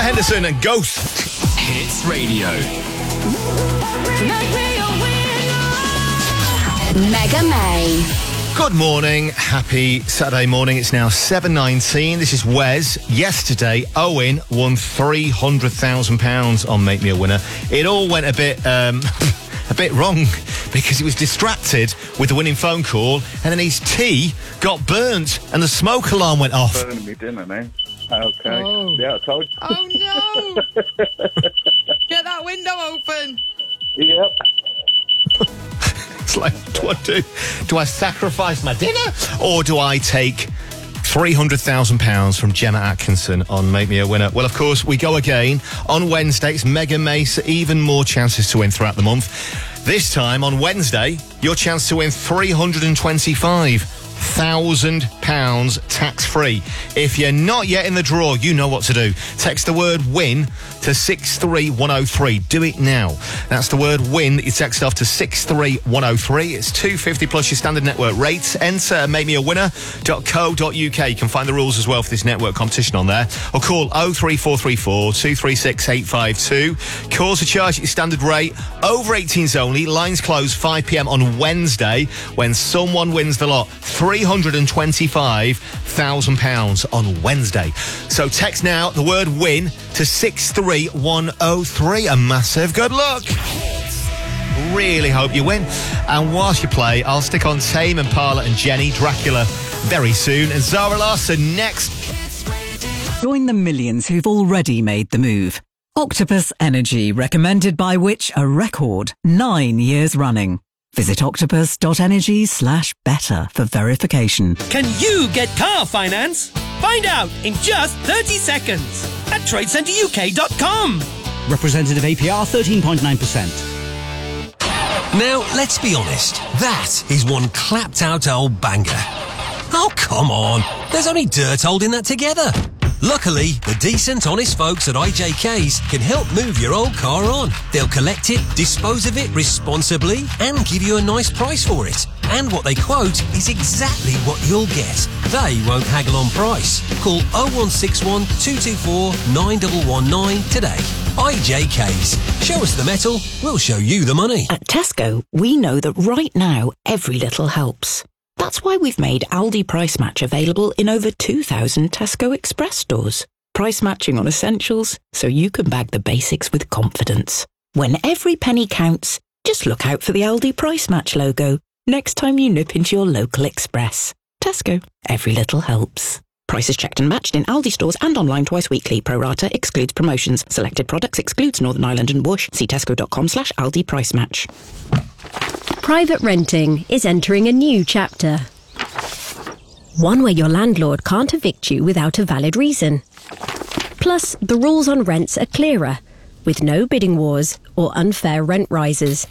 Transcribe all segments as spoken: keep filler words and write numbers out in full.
Henderson and Ghost. Hits Radio. Mega May. Good morning, happy Saturday morning. It's now seven nineteen. This is Wes. Yesterday, Owen won three hundred thousand pounds on Make Me a Winner. It all went a bit, um, a bit wrong because he was distracted with the winning phone call, and then his tea got burnt and the smoke alarm went off. Burning me dinner now. Okay. Oh. Yeah, I told you. Oh, no. Get that window open. Yep. It's like, what do I do? Do I sacrifice my dinner or do I take three hundred thousand pounds from Gemma Atkinson on Make Me a Winner? Well, of course, we go again on Wednesday. It's Mega May, so even more chances to win throughout the month. This time on Wednesday, your chance to win three hundred twenty-five thousand pounds tax-free. If you're not yet in the draw, you know what to do. Text the word WIN to six three one oh three. Do it now. That's the word WIN that you text off to six three one oh three. It's two fifty plus your standard network rates. Enter make me a winner dot co dot uk. You can find the rules as well for this network competition on there. Or call oh three four three four two three six eight five two. Calls are charged at your standard rate. Over eighteens only. Lines close five p.m. on Wednesday when someone wins the lot. three hundred twenty-five thousand pounds on Wednesday. So text now the word WIN to six three one oh three. A massive good luck. Really hope you win. And whilst you play, I'll stick on Tame Impala and Jenny Dracula very soon. And Zara Larsson next. Join the millions who've already made the move. Octopus Energy, recommended by which a record nine years running. Visit octopus.energy slash better for verification. Can you get car finance? Find out in just thirty seconds at trade centre U K dot com. Representative A P R thirteen point nine percent. Now, let's be honest. That is one clapped out old banger. Oh, come on. There's only dirt holding that together. Luckily, the decent, honest folks at I J K's can help move your old car on. They'll collect it, dispose of it responsibly, and give you a nice price for it. And what they quote is exactly what you'll get. They won't haggle on price. Call oh one six one two two four nine one one nine today. I J K's. Show us the metal, we'll show you the money. At Tesco, we know that right now, every little helps. That's why we've made Aldi Price Match available in over two thousand Tesco Express stores. Price matching on essentials, so you can bag the basics with confidence. When every penny counts, just look out for the Aldi Price Match logo next time you nip into your local Express. Tesco, every little helps. Prices checked and matched in Aldi stores and online twice weekly. Pro rata excludes promotions. Selected products excludes Northern Ireland and Whoosh. See tesco.com slash Aldi Price Match. Private renting is entering a new chapter. One where your landlord can't evict you without a valid reason. Plus, the rules on rents are clearer, with no bidding wars or unfair rent rises.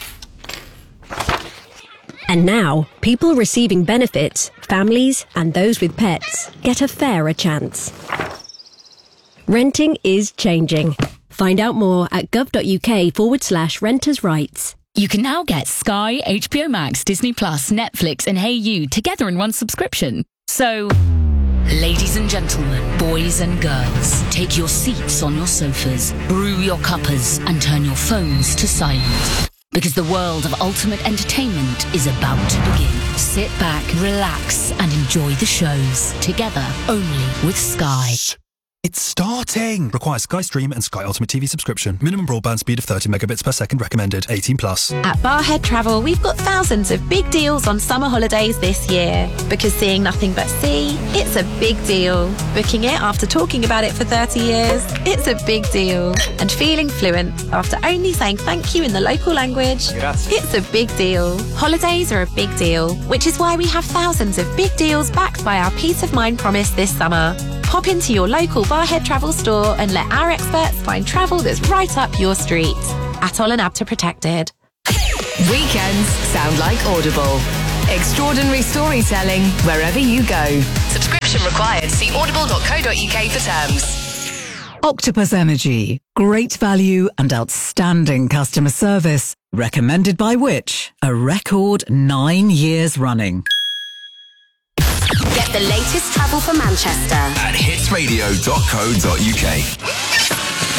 And now, people receiving benefits, families and those with pets, get a fairer chance. Renting is changing. Find out more at gov.uk forward slash renters' rights. You can now get Sky, H B O Max, Disney Plus, Netflix and Hey You together in one subscription. So, ladies and gentlemen, boys and girls, take your seats on your sofas, brew your cuppers and turn your phones to silent. Because the world of ultimate entertainment is about to begin. Sit back, relax and enjoy the shows together only with Sky. It's starting! Requires Sky Stream and Sky Ultimate T V subscription. Minimum broadband speed of thirty megabits per second recommended. eighteen plus. At Barhead Travel, we've got thousands of big deals on summer holidays this year. Because seeing nothing but sea, it's a big deal. Booking it after talking about it for thirty years, it's a big deal. And feeling fluent after only saying thank you in the local language, Grazie. it's a big deal. Holidays are a big deal, which is why we have thousands of big deals backed by our Peace of Mind promise this summer. Pop into your local Barhead Travel store and let our experts find travel that's right up your street. Atoll and ABTA protected. Weekends sound like Audible. Extraordinary storytelling wherever you go. Subscription required. See audible dot co dot uk for terms. Octopus Energy. Great value and outstanding customer service. Recommended by which? A record nine years running. Get the latest travel for Manchester at hits radio dot co dot uk.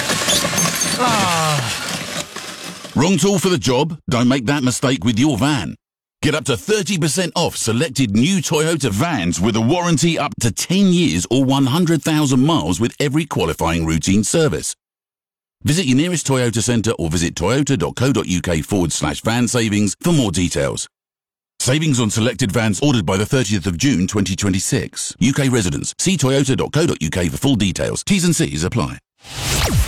Wrong tool for the job? Don't make that mistake with your van. Get up to thirty percent off selected new Toyota vans with a warranty up to ten years or one hundred thousand miles with every qualifying routine service. Visit your nearest Toyota centre or visit toyota.co.uk forward slash van savings for more details. Savings on selected vans ordered by the thirtieth of June twenty twenty-six. U K residents. See toyota.co.uk for full details. T's and C's apply.